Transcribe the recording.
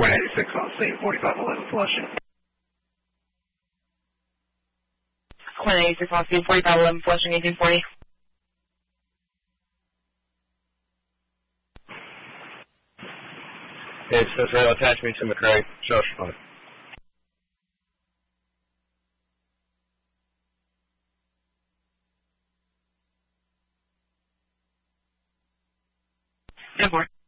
186 on scene, 4511 Flushing. 186 on scene, 4511 Flushing, 1840. It's Rail, attach me to McRae. Show us. Good morning.